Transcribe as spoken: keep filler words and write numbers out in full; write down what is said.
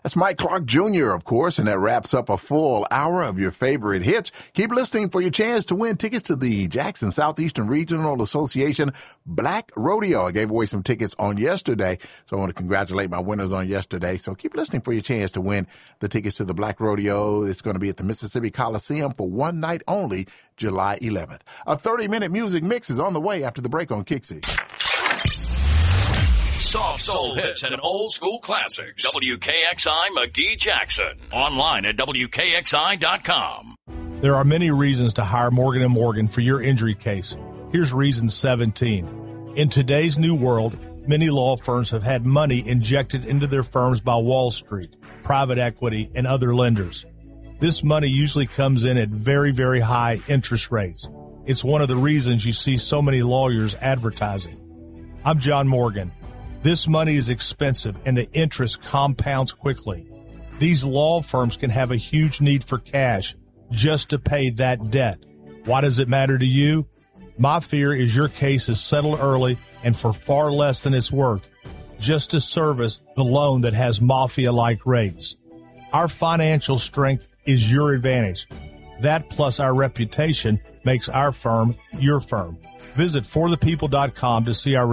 That's Mike Clark Junior, of course, and that wraps up a full hour of your favorite hits. Keep listening for your chance to win tickets to the Jackson Southeastern Regional Association Black Rodeo. I gave away some tickets on yesterday, so I want to congratulate my winners on yesterday. So keep listening for your chance to win the tickets to the Black Rodeo. It's going to be at the Mississippi Coliseum for one night only, July eleventh. A thirty-minute music mix is on the way after the break on Kixie. Soft soul hits and old school classics. W K X I McGee Jackson. Online at W K X I dot com. There are many reasons to hire Morgan and Morgan for your injury case. Here's reason seventeen. In today's new world, many law firms have had money injected into their firms by Wall Street, private equity, and other lenders. This money usually comes in at very, very high interest rates. It's one of the reasons you see so many lawyers advertising. I'm John Morgan. This money is expensive and the interest compounds quickly. These law firms can have a huge need for cash just to pay that debt. Why does it matter to you? My fear is your case is settled early and for far less than it's worth, just to service the loan that has mafia-like rates. Our financial strength is your advantage. That plus our reputation makes our firm your firm. Visit for the people dot com to see our